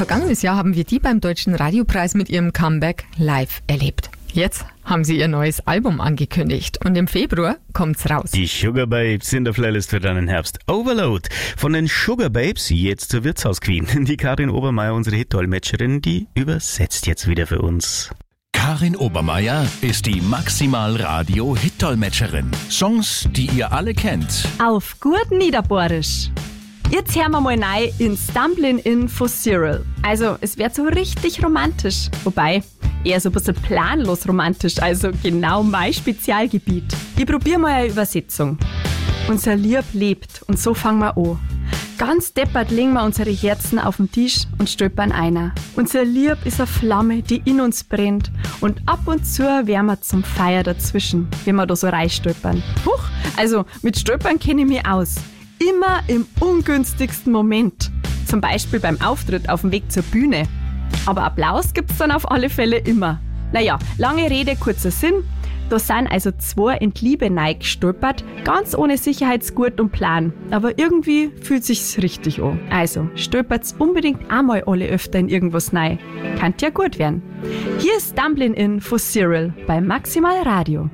Vergangenes Jahr haben wir die beim Deutschen Radiopreis mit ihrem Comeback live erlebt. Jetzt haben sie ihr neues Album angekündigt und im Februar kommt's raus. Die Sugar Babes sind auf Playlist für deinen Herbst. Overload. Von den Sugar Babes jetzt zur Wirtshausqueen. Die Karin Obermeier, unsere Hit-Dolmetscherin, die übersetzt jetzt wieder für uns. Karin Obermeier ist die Maximal-Radio-Hit-Dolmetscherin. Songs, die ihr alle kennt. Auf gut Niederbohrisch. Jetzt hören wir mal rein in Stumblin' In von Cyril. Also, es wird so richtig romantisch. Wobei, eher so ein bisschen planlos romantisch, also genau mein Spezialgebiet. Ich probiere mal eine Übersetzung. Unser Lieb lebt und so fangen wir an. Ganz deppert legen wir unsere Herzen auf den Tisch und stöpern einer. Unser Lieb ist eine Flamme, die in uns brennt. Und ab und zu wären wir zum Feier dazwischen, wenn wir da so reinstöpern. Huch, also mit Stöpern kenne ich mich aus. Immer im ungünstigsten Moment. Zum Beispiel beim Auftritt auf dem Weg zur Bühne. Aber Applaus gibt's dann auf alle Fälle immer. Naja, lange Rede, kurzer Sinn. Da sind also 2 in die Liebe reingestolpert, ganz ohne Sicherheitsgurt und Plan. Aber irgendwie fühlt sich's richtig an. Also, stolpert's unbedingt einmal alle öfter in irgendwas rein. Kann ja gut werden. Hier ist Stumblin' In von Cyril bei Maximal Radio.